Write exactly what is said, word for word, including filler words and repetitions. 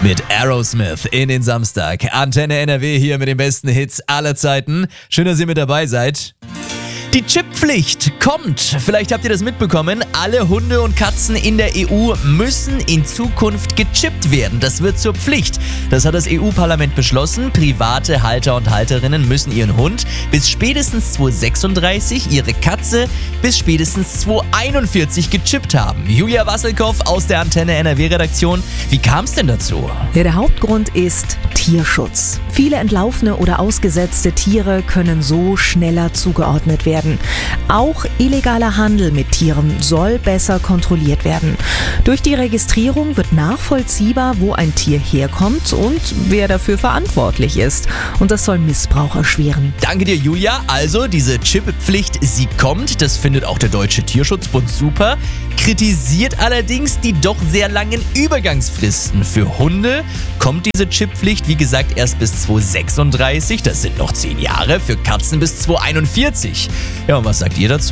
Mit Aerosmith in den Samstag. Antenne N R W hier mit den besten Hits aller Zeiten. Schön, dass ihr mit dabei seid. Die Chipppflicht kommt. Vielleicht habt ihr das mitbekommen. Alle Hunde und Katzen in der E U müssen in Zukunft gechippt werden. Das wird zur Pflicht. Das hat das E U-Parlament beschlossen. Private Halter und Halterinnen müssen ihren Hund bis spätestens zweitausendsechsunddreißig, ihre Katze bis spätestens zweitausendeinundvierzig gechippt haben. Julia Wasselkow aus der Antenne N R W-Redaktion. Wie kam es denn dazu? Ja, der Hauptgrund ist Tierschutz. Viele entlaufene oder ausgesetzte Tiere können so schneller zugeordnet werden. Auch illegaler Handel mit Tieren soll besser kontrolliert werden. Durch die Registrierung wird nachvollziehbar, wo ein Tier herkommt und wer dafür verantwortlich ist. Und das soll Missbrauch erschweren. Danke dir, Julia. Also, diese Chippepflicht, sie kommt. Das findet auch der Deutsche Tierschutzbund super. Kritisiert allerdings die doch sehr langen Übergangsfristen. Für Hunde kommt diese Chipppflicht, wie gesagt, erst bis zweitausendsechsunddreißig. Das sind noch zehn Jahre. Für Katzen bis zweitausendeinundvierzig. Ja, und was sagt ihr dazu?